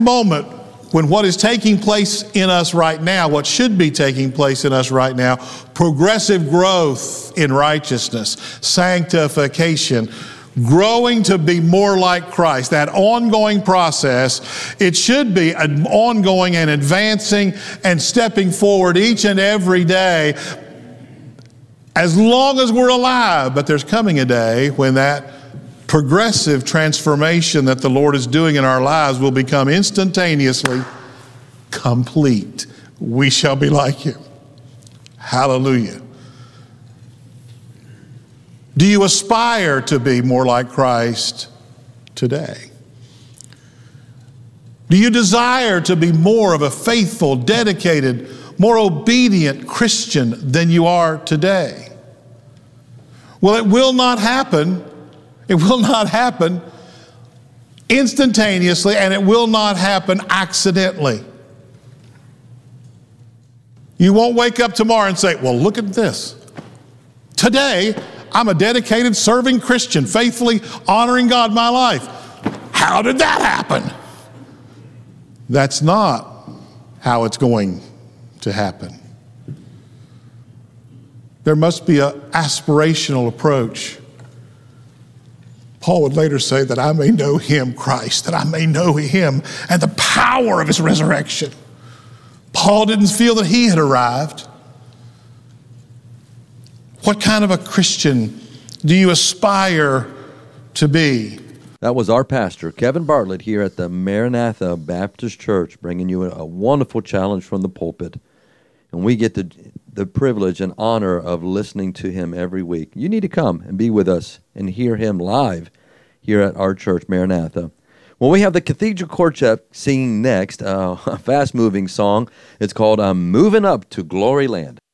moment when what is taking place in us right now, what should be taking place in us right now, progressive growth in righteousness, sanctification, growing to be more like Christ, that ongoing process, it should be an ongoing and advancing and stepping forward each and every day as long as we're alive. But there's coming a day when that progressive transformation that the Lord is doing in our lives will become instantaneously complete. We shall be like Him. Hallelujah. Do you aspire to be more like Christ today? Do you desire to be more of a faithful, dedicated, more obedient Christian than you are today? Well, it will not happen. It will not happen instantaneously, and it will not happen accidentally. You won't wake up tomorrow and say, well, look at this. Today, I'm a dedicated, serving Christian, faithfully honoring God my life. How did that happen? That's not how it's going to happen. There must be an aspirational approach. Paul would later say that I may know Him, Christ, that I may know Him and the power of His resurrection. Paul didn't feel that he had arrived. What kind of a Christian do you aspire to be? That was our pastor, Kevin Bartlett, here at the Maranatha Baptist Church, bringing you a wonderful challenge from the pulpit. And we get the privilege and honor of listening to him every week. You need to come and be with us and hear him live here at our church, Maranatha. Well, we have the Cathedral Quartet singing next, a fast-moving song. It's called Moving Up to Glory Land.